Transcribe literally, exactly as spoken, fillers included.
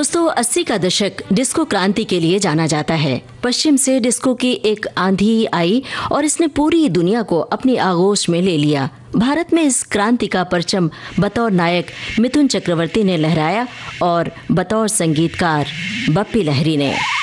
दोस्तों, अस्सी का दशक डिस्को क्रांति के लिए जाना जाता है। पश्चिम से डिस्को की एक आंधी आई और इसने पूरी दुनिया को अपनी आगोश में ले लिया। भारत में इस क्रांति का परचम बतौर नायक मिथुन चक्रवर्ती ने लहराया और बतौर संगीतकार बप्पी लहरी ने।